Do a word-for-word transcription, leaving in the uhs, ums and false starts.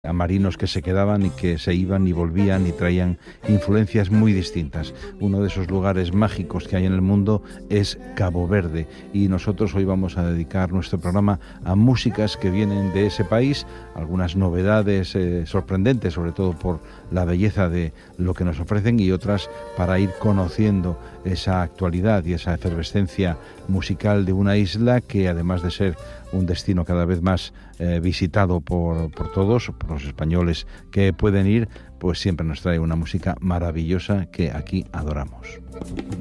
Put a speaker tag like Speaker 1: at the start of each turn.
Speaker 1: a marinos que se quedaban y que se iban y volvían y traían influencias muy distintas. Uno de esos lugares mágicos que hay en el mundo es Cabo Verde, y nosotros hoy vamos a dedicar nuestro programa a músicas que vienen de ese país, algunas novedades eh, sorprendentes, sobre todo por la belleza de lo que nos ofrecen, y otras para ir conociendo esa actualidad y esa efervescencia musical de una isla que, además de ser un destino cada vez más eh, visitado por, por todos, por los españoles que pueden ir, pues siempre nos trae una música maravillosa que aquí adoramos.